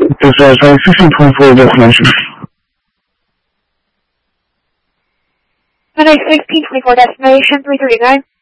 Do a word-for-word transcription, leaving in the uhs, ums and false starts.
This is uh, sixteen twenty-four destination. Monday sixteen twenty-four destination three thirty-nine.